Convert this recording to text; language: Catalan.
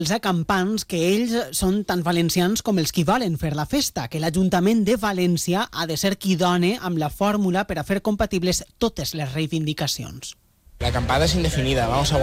Els acampants que ells són tan valencians com els qui volen fer la festa, que l'Ajuntament de València ha de ser qui done amb la fórmula per a fer compatibles totes les reivindicacions. La acampada es indefinida, vamos a